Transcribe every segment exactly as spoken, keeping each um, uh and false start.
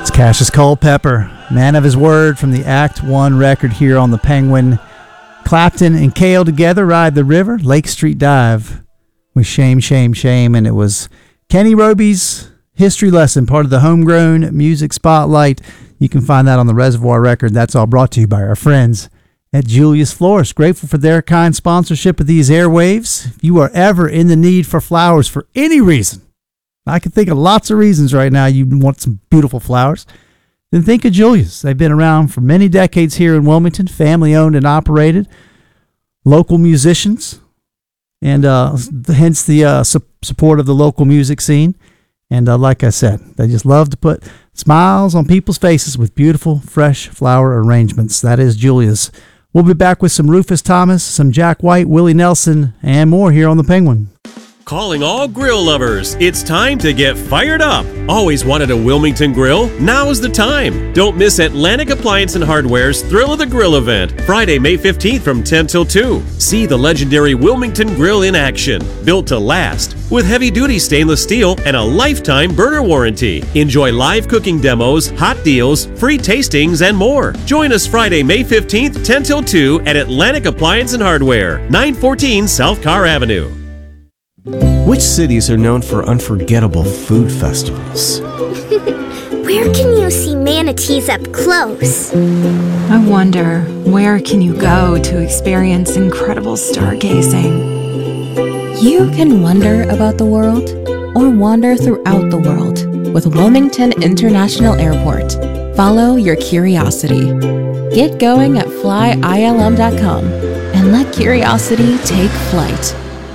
It's Cassius Culpepper, man of his word, from the Act One record here on the Penguin. Clapton and Cale together ride the river. Lake Street Dive with Shame, Shame, Shame. And it was Kenny Roby's History Lesson, part of the Homegrown Music Spotlight. You can find that on the Reservoir record. That's all brought to you by our friends at Julius Florist. Grateful for their kind sponsorship of these airwaves. If you are ever in the need for flowers for any reason, I can think of lots of reasons right now you want some beautiful flowers, then think of Julius. They've been around for many decades here in Wilmington, family owned and operated, local musicians, and uh, hence the uh, su- support of the local music scene. And uh, like I said, they just love to put smiles on people's faces with beautiful, fresh flower arrangements. That is Julius. We'll be back with some Rufus Thomas, some Jack White, Willie Nelson, and more here on the Penguin. Calling all grill lovers, it's time to get fired up. Always wanted a Wilmington grill? Now's the time. Don't miss Atlantic Appliance and Hardware's Thrill of the Grill event, Friday, May fifteenth from ten till two. See the legendary Wilmington grill in action, built to last, with heavy-duty stainless steel and a lifetime burner warranty. Enjoy live cooking demos, hot deals, free tastings, and more. Join us Friday, May fifteenth, ten till two at Atlantic Appliance and Hardware, nine fourteen South Carr Avenue. Which cities are known for unforgettable food festivals? Where can you see manatees up close? I wonder, where can you go to experience incredible stargazing? You can wonder about the world or wander throughout the world with Wilmington International Airport. Follow your curiosity. Get going at fly I L M dot com and let curiosity take flight.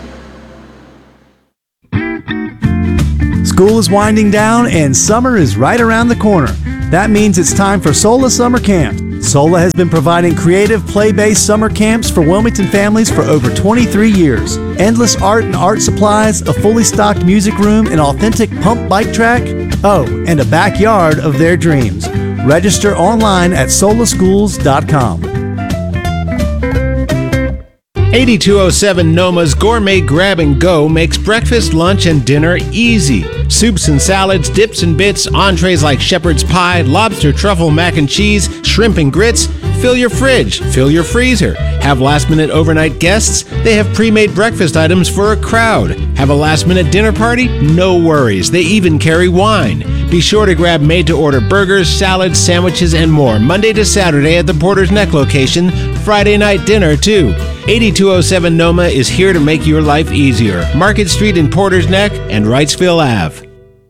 School is winding down and summer is right around the corner. That means it's time for Sola Summer Camp. Sola has been providing creative, play-based summer camps for Wilmington families for over twenty-three years. Endless art and art supplies, a fully stocked music room, an authentic pump bike track, oh, and a backyard of their dreams. Register online at sola schools dot com. eighty-two oh seven Noma's Gourmet Grab and Go makes breakfast, lunch, and dinner easy. Soups and salads, dips and bits, entrees like shepherd's pie, lobster, truffle, mac and cheese, shrimp and grits. Fill your fridge, fill your freezer. Have last-minute overnight guests? They have pre-made breakfast items for a crowd. Have a last-minute dinner party? No worries. They even carry wine. Be sure to grab made-to-order burgers, salads, sandwiches, and more Monday to Saturday at the Porter's Neck location. Friday night dinner, too. eighty-two oh seven Noma is here to make your life easier. Market Street in Porter's Neck and Wrightsville Avenue.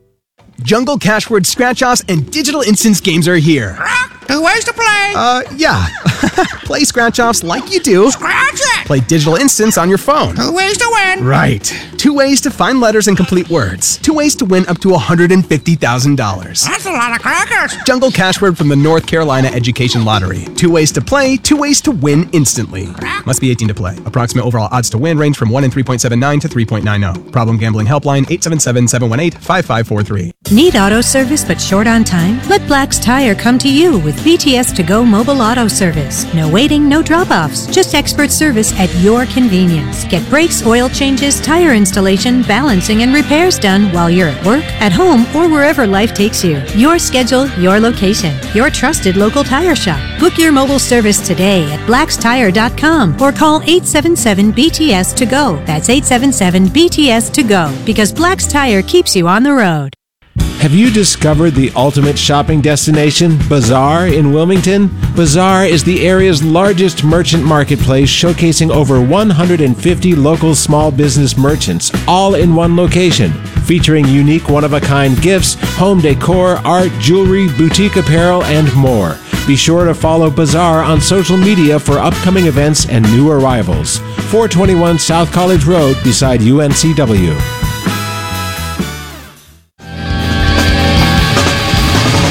Jungle Cashword Scratch-Offs and Digital Instance games are here. Two ways to play. Uh, yeah. Play Scratch-Offs like you do. Scratch it. Play Digital Instance on your phone. Two ways to win. Right. Two ways to find letters and complete words. Two ways to win up to one hundred fifty thousand dollars. That's a lot of crackers. Jungle Cashword from the North Carolina Education Lottery. Two ways to play, two ways to win instantly. Must be eighteen to play. Approximate overall odds to win range from one in three point seven nine to three point nine zero. Problem gambling helpline eight seven seven, seven one eight, five five four three. Need auto service but short on time? Let Black's Tire come to you with B T S to go mobile auto service. No waiting, no drop-offs, just expert service at your convenience. Get brakes, oil changes, tire installation, balancing, and repairs done while you're at work, at home, or wherever life takes you. Your schedule, your location, your trusted local tire shop. Book your mobile service today at blacks tire dot com or call eight seven seven B T S to go. That's eight seven seven B T S to go, because Black's Tire keeps you on the road. Have you discovered the ultimate shopping destination, Bazaar in Wilmington? Bazaar is the area's largest merchant marketplace, showcasing over one hundred fifty local small business merchants, all in one location, featuring unique one-of-a-kind gifts, home decor, art, jewelry, boutique apparel, and more. Be sure to follow Bazaar on social media for upcoming events and new arrivals. four twenty-one South College Road beside U N C W.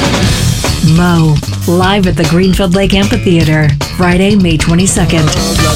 Mo, live at the Greenfield Lake Amphitheater, Friday, May twenty-second.